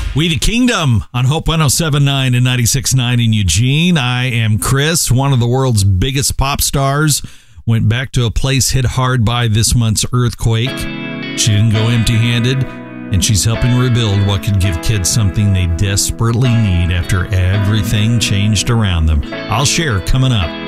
We the Kingdom on Hope 107.9 and 96.9 in Eugene. I am Chris. One of the world's biggest pop stars went back to a place hit hard by this month's earthquake. She didn't go empty-handed, and she's helping rebuild what could give kids something they desperately need after everything changed around them. I'll share coming up.